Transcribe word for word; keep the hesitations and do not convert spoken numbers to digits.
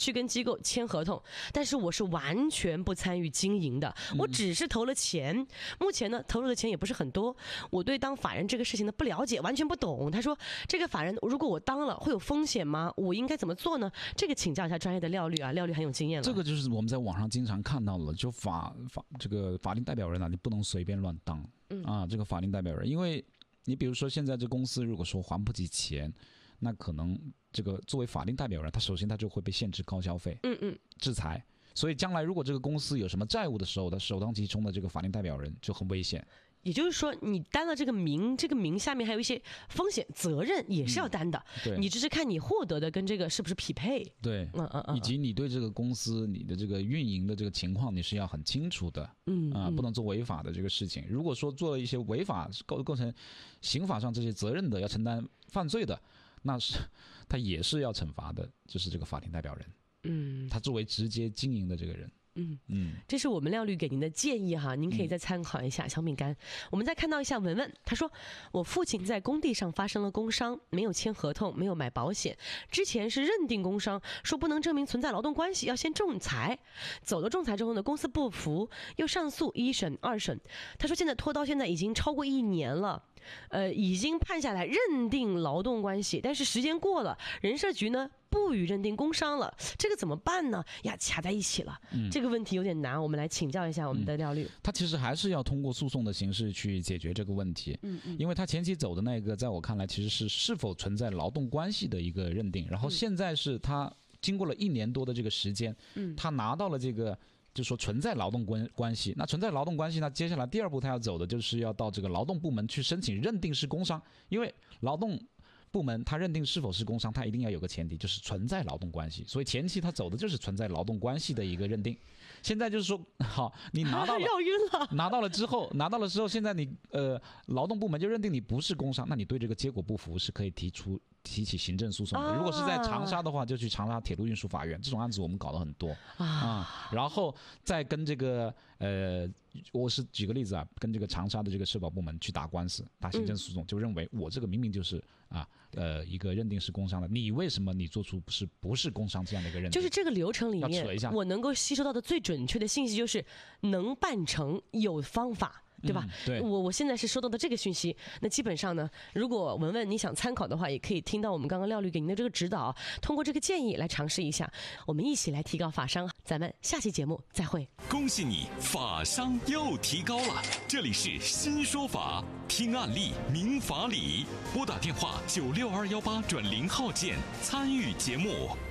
去跟机构签合同，但是我是完全不参与经营的，我只是投了钱。目前呢，投入的钱也不是很多，我对当法人这个事情的不了解，完全不懂。他说这个法人如果我当了会有风险吗？我应该怎么做呢？这个请教一下专业的廖律啊，廖律很有经验了。 这个就是我们在网上经常看到了，就法法这个法定代表人啊，你不能随便乱当、嗯、啊，这个法定代表人，因为你比如说现在这公司如果说还不起钱，那可能这个作为法定代表人，他首先他就会被限制高消费， 嗯嗯， 制裁。所以将来如果这个公司有什么债务的时候，他首当其冲的这个法定代表人就很危险。 也就是说，你担了这个名，这个名下面还有一些风险责任也是要担的。嗯、 对， 你只是看你获得的跟这个是不是匹配。 对， 嗯嗯嗯， 以及你对这个公司你的这个运营的这个情况，你是要很清楚的。嗯啊、呃，不能做违法的这个事情。如果说做了一些违法构构成刑法上这些责任的，要承担犯罪的，那是他也是要惩罚的，就是这个法定代表人。嗯，他作为直接经营的这个人。 嗯嗯，这是我们廖律给您的建议哈，您可以再参考一下。小饼干，我们再看到一下文文，他说我父亲在工地上发生了工伤，没有签合同，没有买保险，之前是认定工伤，说不能证明存在劳动关系，要先仲裁，走了仲裁之后呢，公司不服，又上诉一审二审，他说现在拖到现在已经超过一年了。呃，已经判下来认定劳动关系，但是时间过了，人社局呢不予认定工伤了，这个怎么办呢？呀，卡在一起了、嗯、这个问题有点难，我们来请教一下我们的廖律、嗯、 他其实还是要通过诉讼的形式去解决这个问题。嗯嗯，因为他前期走的那个在我看来其实是是否存在劳动关系的一个认定，然后现在是他经过了一年多的这个时间，嗯，他拿到了这个就是说存在劳动关关系，那存在劳动关系，那接下来第二步他要走的就是要到这个劳动部门去申请认定是工伤，因为劳动部门他认定是否是工伤，他一定要有个前提，就是存在劳动关系，所以前期他走的就是存在劳动关系的一个认定。现在就是说，好，你拿到了， 绕晕了， 拿到了之后，拿到了之后，现在你呃劳动部门就认定你不是工伤，那你对这个结果不服是可以提出提起行政诉讼的、啊。如果是在长沙的话，就去长沙铁路运输法院，这种案子我们搞了很多啊、嗯。然后再跟这个呃，我是举个例子啊，跟这个长沙的这个社保部门去打官司，打行政诉讼，嗯、就认为我这个明明就是啊呃一个认定是工伤的，你为什么你做出不是不是工伤这样的一个认定？ 就是这个流程里面，我能够吸收到的最准确的信息就是能办成，有方法。对吧？ 嗯、对， 我我现在是收到的这个讯息。那基本上呢，如果文文你想参考的话，也可以听到我们刚刚廖律给您的这个指导，通过这个建议来尝试一下，我们一起来提高法商。咱们下期节目再会。 恭喜你，法商又提高了。这里是新说法，听案例明法理，拨打电话九六二幺八转零号键参与节目。